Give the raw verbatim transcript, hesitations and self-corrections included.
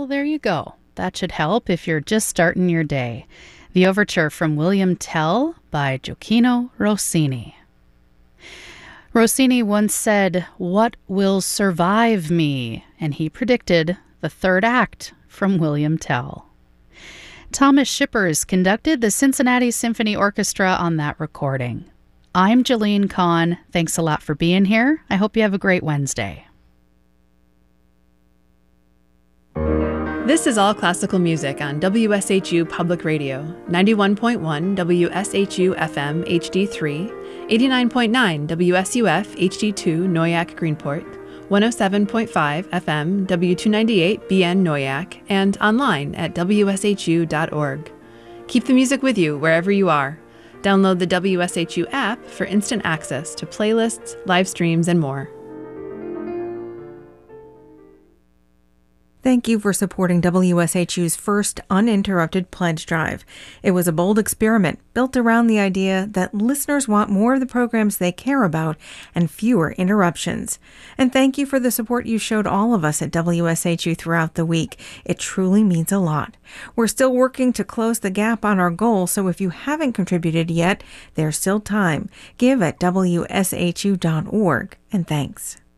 Well, there you go. That should help if you're just starting your day. The Overture from William Tell by Gioacchino Rossini. Rossini once said, "What will survive me?" And he predicted the third act from William Tell. Thomas Shippers conducted the Cincinnati Symphony Orchestra on that recording. I'm Jolene Kahn. Thanks a lot for being here. I hope you have a great Wednesday. This is All Classical Music on W S H U Public Radio, ninety-one point one W S H U F M H D three, eighty-nine point nine W S U F H D two Noyak Greenport, one oh seven point five F M W two ninety-eight B N Noyak, and online at W S H U dot org. Keep the music with you wherever you are. Download the W S H U app for instant access to playlists, live streams, and more. Thank you for supporting W S H U's first uninterrupted pledge drive. It was a bold experiment built around the idea that listeners want more of the programs they care about and fewer interruptions. And thank you for the support you showed all of us at W S H U throughout the week. It truly means a lot. We're still working to close the gap on our goal, so if you haven't contributed yet, there's still time. Give at W S H U dot org, and thanks.